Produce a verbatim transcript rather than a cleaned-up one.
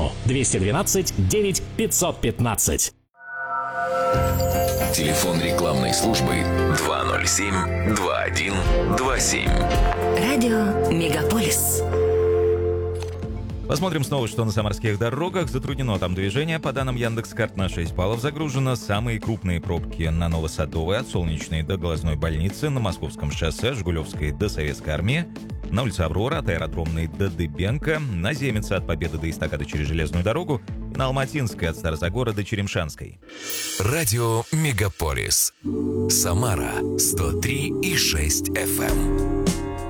телефону двести двенадцать девять пятьсот пятнадцать. Телефон рекламной службы два ноль семь два один два семь. Радио Мегаполис. Посмотрим снова, что на самарских дорогах. Затруднено там движение. По данным Яндекс.Карт, на шесть баллов загружено. Самые крупные пробки на Новосадовой от Солнечной до Глазной больницы, на Московском шоссе, Жигулевской до Советской армии, на улице Аврора от Аэродромной до Дыбенко, на Земице от Победы до Эстакады через железную дорогу, и на Алматинской от Старозагора до Черемшанской. Радио Мегаполис. Самара сто три и шесть эф эм.